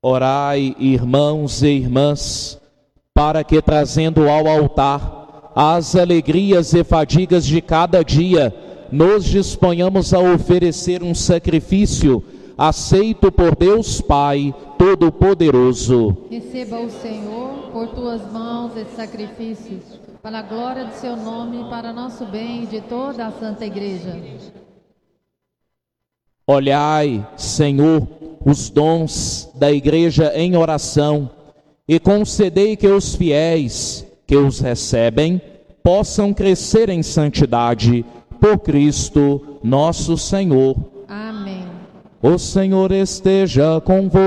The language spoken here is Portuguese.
Orai, irmãos e irmãs, para que, trazendo ao altar as alegrias e fadigas de cada dia, nos disponhamos a oferecer um sacrifício aceito por Deus Pai Todo-Poderoso. Receba o Senhor por tuas mãos esse sacrifício, para a glória do seu nome, para nosso bem e de toda a Santa Igreja. Olhai, Senhor, os dons da Igreja em oração, e concedei que os fiéis que os recebem possam crescer em santidade por Cristo nosso Senhor. Amém. O Senhor esteja convosco.